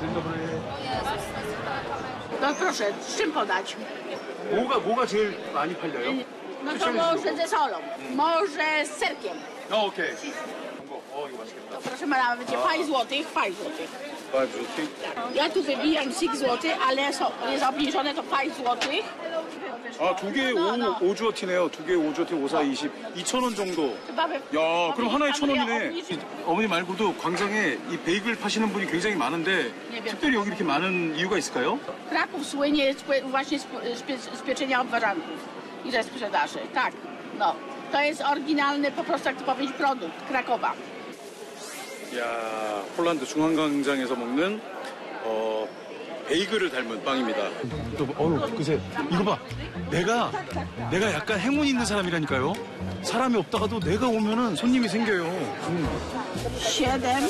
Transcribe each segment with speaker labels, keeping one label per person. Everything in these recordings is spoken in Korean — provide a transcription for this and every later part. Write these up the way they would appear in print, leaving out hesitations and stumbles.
Speaker 1: No proszę, z czym podać?
Speaker 2: 뭐가 제일 많이 팔려요?
Speaker 1: No to może ze solą, może z serkiem.
Speaker 2: 어, 오케이. 이거 맛있겠다.
Speaker 1: To proszę pana, będzie 5 złotych, 5 złotych.
Speaker 2: 5 zł.
Speaker 1: Ja tu wybijam 6 złotych, ale jest obniżone to 5 złotych.
Speaker 2: 아, 두 개에 5주어티네요. 두 개에 5주어티 5, 4, 20. 2,000원 정도. 야, 그럼 하나에 1,000원이네. 어머니 말고도 광장에 이 베이글 파시는 분이 굉장히 많은데 특별히 여기 이렇게 많은 이유가 있을까요?
Speaker 1: Kraków słynie właśnie z pieczenia obwarzanków i ze sprzedaży. Tak, no. To jest oryginalny, po prostu jak to powiedzieć, produkt Krakowa.
Speaker 2: 야, 폴란드 중앙광장에서 먹는 베이글을 닮은 빵입니다. 글쎄, 이거 봐. 내가 약간 행운 있는 사람이라니까요. 사람이 없다가도 내가 오면은 손님이 생겨요.
Speaker 1: 7,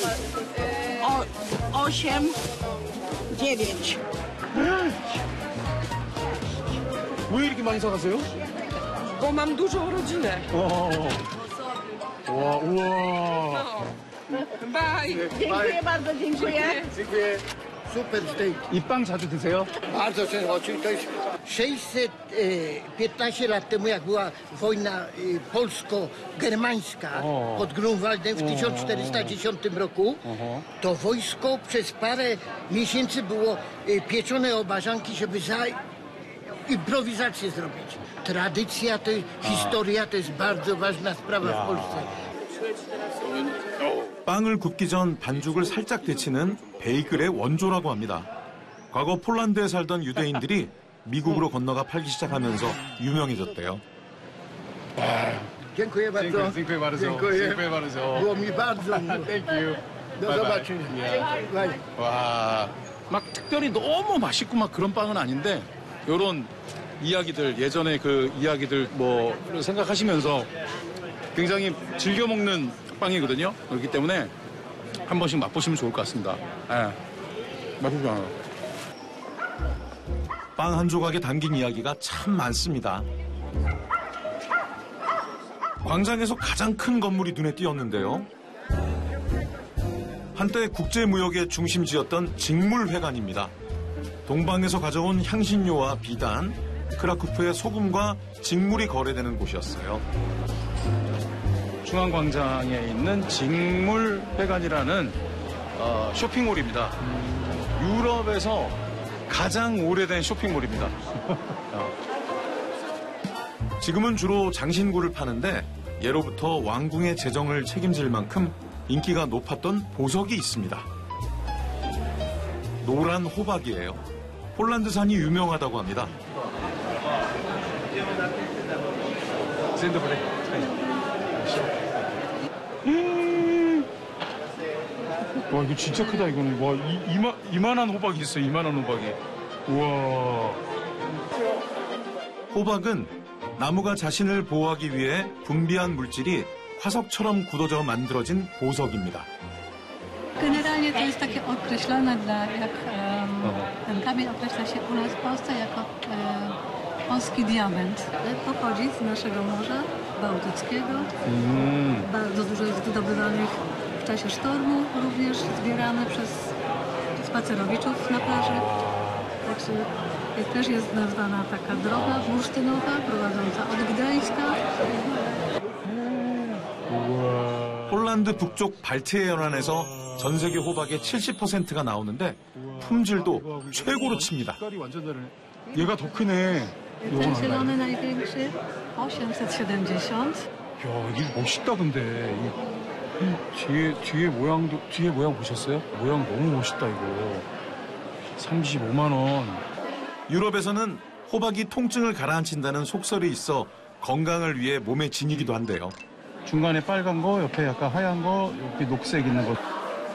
Speaker 1: 8, 9.
Speaker 2: 왜 이렇게 많이 사가세요?
Speaker 3: Bo mam dużą rodzinę.
Speaker 2: 우와.
Speaker 3: Bye.
Speaker 1: Dziękuję bardzo, dziękuję.
Speaker 2: dziękuję.
Speaker 4: Super steak.
Speaker 2: 이 빵 자주 드세요?
Speaker 4: Bardzo często. To jest 615 lat temu, jak była wojna polsko-germańska pod Grunwaldem w 1410 roku, to wojsko przez parę miesięcy było pieczone obażanki, żeby improwizację zrobić. Tradycja, to historia, to jest bardzo ważna sprawa w Polsce.
Speaker 5: 빵을 굽기 전 반죽을 살짝 데치는 베이글의 원조라고 합니다. 과거 폴란드에 살던 유대인들이 미국으로 건너가 팔기 시작하면서 유명해졌대요.
Speaker 4: Dziękuję bardzo.
Speaker 2: dziękuję bardzo.
Speaker 4: Dziękuję.
Speaker 2: dziękuję bardzo.
Speaker 4: Było mi bardzo miło.
Speaker 2: Thank you.
Speaker 4: Do zobaczenia. Bye.
Speaker 2: 와, 막 특별히 너무 맛있고 막 그런 빵은 아닌데 요런 이야기들, 예전에 그 이야기들 뭐 생각하시면서 굉장히 즐겨 먹는 빵이거든요. 그렇기 때문에 한 번씩 맛보시면 좋을 것 같습니다. 맛보세요.
Speaker 5: 빵 한 조각에 담긴 이야기가 참 많습니다. 광장에서 가장 큰 건물이 눈에 띄었는데요. 한때 국제무역의 중심지였던 직물회관입니다. 동방에서 가져온 향신료와 비단, 크라쿠프의 소금과 직물이 거래되는 곳이었어요.
Speaker 2: 중앙광장에 있는 직물회관이라는 쇼핑몰입니다. 유럽에서 가장 오래된 쇼핑몰입니다.
Speaker 5: 지금은 주로 장신구를 파는데 예로부터 왕궁의 재정을 책임질 만큼 인기가 높았던 보석이 있습니다. 노란 호박이에요. 폴란드산이 유명하다고 합니다.
Speaker 2: 와, 이거 진짜 크다, 이거는. 와, 이만한 호박이 있어요, 이만한 호박이. 우와.
Speaker 5: 호박은 나무가 자신을 보호하기 위해 분비한 물질이 화석처럼 굳어져 만들어진 보석입니다.
Speaker 6: Generalnie to jest takie określone, ten kamień określa się u nas w Polsce jako polski diament. Pochodzi z naszego Morza Bałtyckiego. Bardzo dużo jest wydobywanych w czasie sztormu, również zbierane przez spacerowiczów na plaży. Także też jest nazwana taka droga bursztynowa prowadząca od Gdańska.
Speaker 5: 폴란드 북쪽 발트해 연안에서 전 세계 호박의 70%가 나오는데 품질도 최고로 칩니다.
Speaker 2: 색깔이 완전 다르네. 얘가 더 크네.
Speaker 6: Ten zielony największy, 870.
Speaker 2: 야, 이게 멋있다, 근데. 뒤에 모양 보셨어요? 모양 너무 멋있다, 이거. 35만 원.
Speaker 5: 유럽에서는 호박이 통증을 가라앉힌다는 속설이 있어 건강을 위해 몸에 지니기도 한대요.
Speaker 2: 중간에 빨간 거, 옆에 약간 하얀 거, 옆에 녹색 있는 거.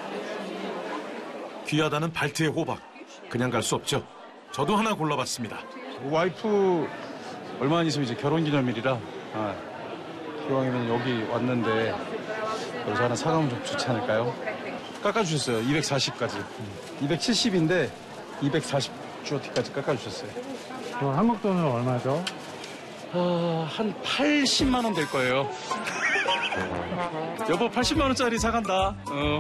Speaker 5: 귀하다는 발트해 호박. 그냥 갈 수 없죠. 저도 하나 골라봤습니다.
Speaker 2: 와이프 얼마 안 있으면 이제 결혼기념일이라 기왕이면 여기 왔는데 여기서 하나 사가면 좀 좋지 않을까요? 깎아주셨어요. 240까지. 270인데 240주어티까지 깎아주셨어요.
Speaker 7: 한국 돈으로 얼마죠?
Speaker 2: 한 80만 원 될 거예요. 여보 80만 원짜리 사간다.